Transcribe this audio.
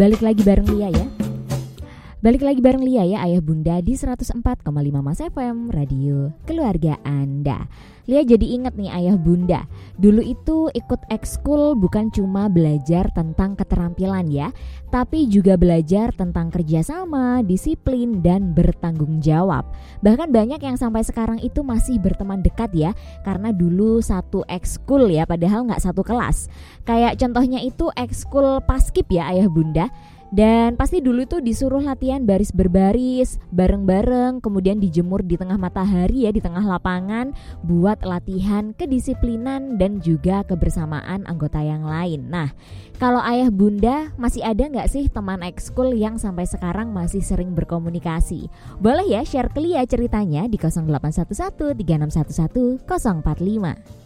Balik lagi bareng Lia ya. Balik lagi bareng Lia ya, Ayah Bunda di 104,5 Mas FM, radio keluarga Anda. Lia jadi inget nih Ayah Bunda, dulu itu ikut ekskul bukan cuma belajar tentang keterampilan ya, tapi juga belajar tentang kerjasama, disiplin, dan bertanggung jawab. Bahkan banyak yang sampai sekarang itu masih berteman dekat ya, karena dulu satu ekskul ya, padahal gak satu kelas. Kayak contohnya itu ekskul paskib ya Ayah Bunda. Dan pasti dulu tuh disuruh latihan baris berbaris, bareng-bareng, kemudian dijemur di tengah matahari ya, di tengah lapangan, buat latihan kedisiplinan dan juga kebersamaan anggota yang lain. Nah, kalau Ayah Bunda masih ada gak sih teman ekskul yang sampai sekarang masih sering berkomunikasi? Boleh ya share ke Lia ceritanya di 0811 3611 045.